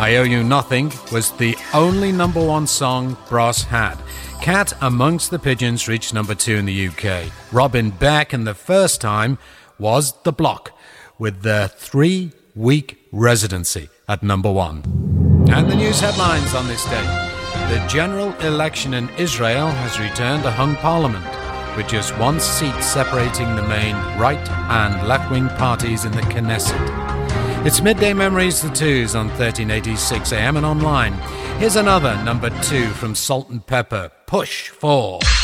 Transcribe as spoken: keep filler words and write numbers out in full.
I Owe You Nothing was the only number one song Bros had. Cat Amongst the Pigeons reached number two in the U K. Robin Beck, and the first time, was The Block, with their three-week residency at number one. And the news headlines on this day. The general election in Israel has returned a hung parliament, with just one seat separating the main right and left-wing parties in the Knesset. It's Midday Memories, the Twos, on thirteen eighty six A M and online. Here's another number two from Salt and Pepper, Push For.